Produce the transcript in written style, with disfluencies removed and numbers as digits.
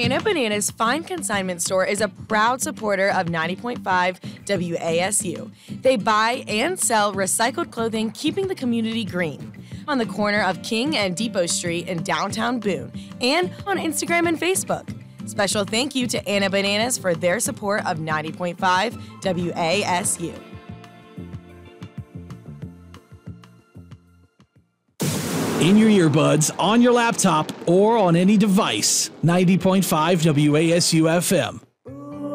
Anna Banana's Fine Consignment Store is a proud supporter of 90.5 WASU. They buy and sell recycled clothing, keeping the community green. On the corner of King and Depot Street in downtown Boone, and on Instagram and Facebook. Special thank you to Anna Bananas for their support of 90.5 WASU. In your earbuds, on your laptop, or on any device, 90.5 WASU FM.